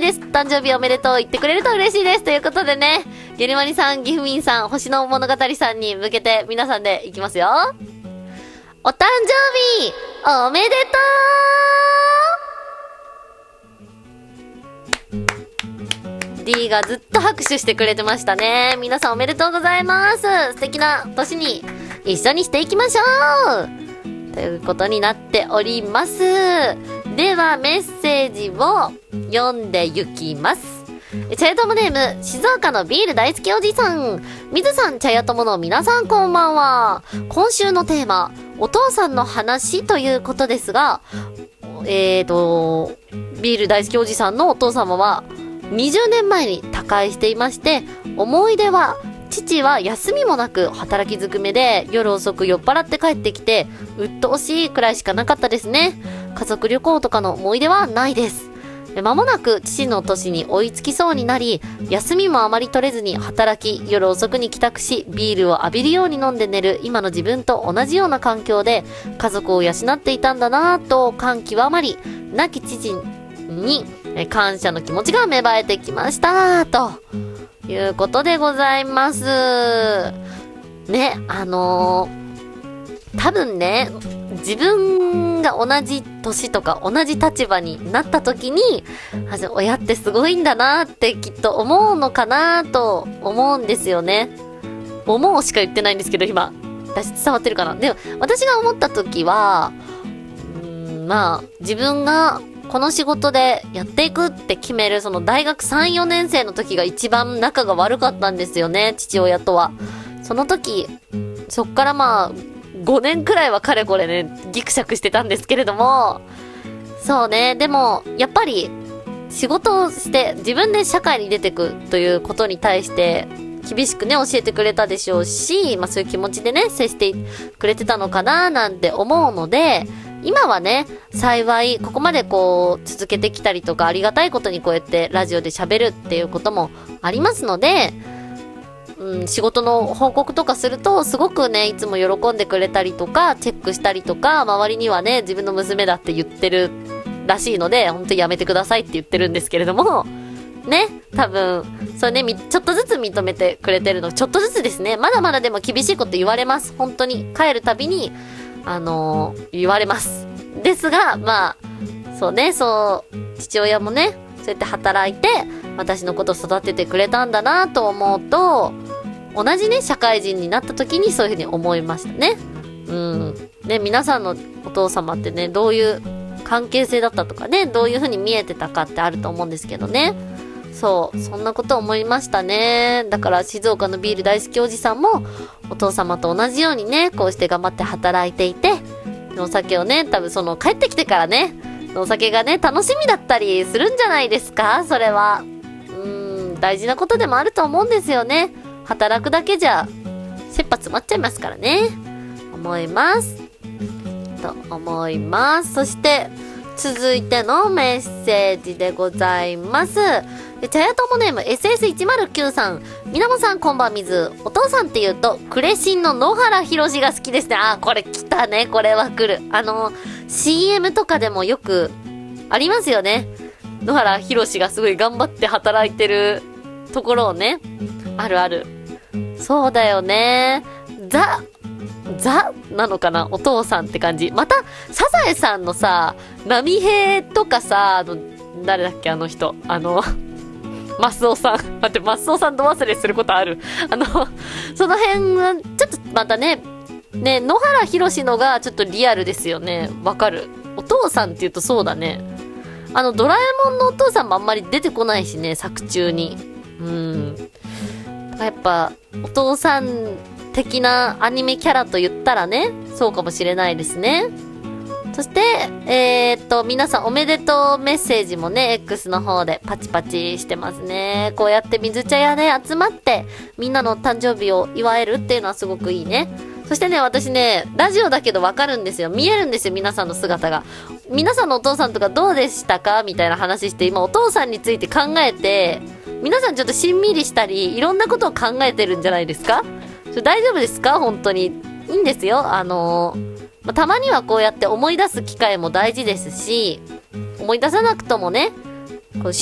です。誕生日おめでとう言ってくれると嬉しいです。ということでね、ゲルマニさん、ギフミンさん、星の物語さんに向けて皆さんでいきますよ。お誕生日おめでとう。 D がずっと拍手してくれてましたね。皆さんおめでとうございます。素敵な年に一緒にしていきましょうということになっております。ではメッセージを読んでいきます。茶屋友ネーム、静岡のビール大好きおじさん。水さん、茶屋友の皆さんこんばんは。今週のテーマ、お父さんの話ということですが、ビール大好きおじさんのお父様は20年前に他界していまして、思い出は父は休みもなく働きずくめで夜遅く酔っ払って帰ってきて鬱陶しいくらいしかなかったですね。家族旅行とかの思い出はないです。間もなく父の年に追いつきそうになり、休みもあまり取れずに働き、夜遅くに帰宅しビールを浴びるように飲んで寝る今の自分と同じような環境で家族を養っていたんだなぁと感極まり、亡き父に感謝の気持ちが芽生えてきましたということでございます。ね、多分ね、自分が同じ年とか同じ立場になった時に、親ってすごいんだなってきっと思うのかなと思うんですよね。思うしか言ってないんですけど今、私伝わってるかな。でも私が思った時は、まあ自分がこの仕事でやっていくって決めるその大学3、4年生の時が一番仲が悪かったんですよね、父親とは。その時、そっからまあ5年くらいはかれこれね、ギクシャクしてたんですけれども、そうね、でもやっぱり仕事をして自分で社会に出てくということに対して厳しくね教えてくれたでしょうし、まあそういう気持ちでね接してくれてたのかななんて思うので、今はね幸いここまでこう続けてきたりとか、ありがたいことにこうやってラジオで喋るっていうこともありますので、仕事の報告とかするとすごくねいつも喜んでくれたりとかチェックしたりとか、周りにはね自分の娘だって言ってるらしいので、本当にやめてくださいって言ってるんですけれどもね、多分それねちょっとずつ認めてくれてるの、ちょっとずつですね。まだまだでも厳しいこと言われます。本当に帰るたびに言われますですが、まあそうね、そう父親もねそうやって働いて私のことを育ててくれたんだなと思うと、同じね社会人になった時にそういうふうに思いましたね。ね、皆さんのお父様ってねどういう関係性だったとかね、どういうふうに見えてたかってあると思うんですけどね。そんなこと思いましたね。だから静岡のビール大好きおじさんもお父様と同じようにねこうして頑張って働いていて、お酒をね多分その帰ってきてからねお酒がね楽しみだったりするんじゃないですか。それは大事なことでもあると思うんですよね。働くだけじゃ切羽詰まっちゃいますからね、思いますと思います。そして続いてのメッセージでございます。茶屋友ネーム SS109 さん。みなもさんこんばんみず。お父さんって言うとクレシンの野原ひろしが好きですね。あーこれ来たね、これは来る。CM とかでもよくありますよね。野原ひろしがすごい頑張って働いてるところをね、あるある。そうだよね。ザなのかな、お父さんって感じ。またサザエさんのさ波平とかさ、誰だっけあの人、マスオさん。待って、マスオさんと忘れすることある。その辺はちょっとまたね野原ひろしのがちょっとリアルですよね。わかる。お父さんって言うとそうだね。ドラえもんのお父さんもあんまり出てこないしね、作中に。やっぱお父さん的なアニメキャラと言ったらね、そうかもしれないですね。そして皆さんおめでとうメッセージもね X の方でパチパチしてますね。こうやって水茶屋で集まってみんなの誕生日を祝えるっていうのはすごくいいね。そしてね、私ねラジオだけどわかるんですよ、見えるんですよ、皆さんの姿が。皆さんのお父さんとかどうでしたかみたいな話して、今お父さんについて考えて、皆さんちょっとしんみりしたりいろんなことを考えてるんじゃないですか。大丈夫ですか。本当にいいんですよ。たまにはこうやって思い出す機会も大事ですし、思い出さなくともねこう